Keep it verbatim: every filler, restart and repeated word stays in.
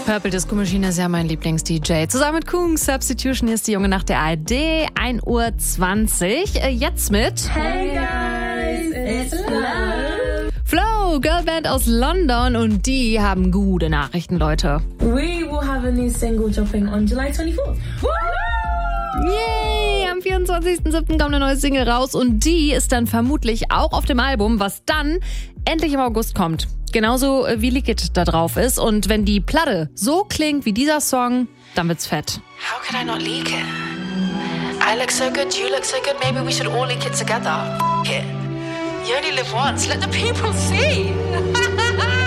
Purple Disco Machine ist ja mein Lieblings-D J. Zusammen mit Kung Substitution, hier ist die Junge nach der A R D, ein Uhr zwanzig. Jetzt mit Hey guys, it's Love. Flow, Girlband aus London, und die haben gute Nachrichten, Leute. We will have a new single dropping on July twenty-fourth. Yay! Am vierundzwanzigsten siebten kommt eine neue Single raus und die ist dann vermutlich auch auf dem Album, was dann endlich im August kommt. Genauso wie Liquid da drauf ist. Und wenn die Platte so klingt wie dieser Song, dann wird's fett. How could I not leak it? I look so good, you look so good, maybe we should all leak it together. F it. You only live once, let the people see.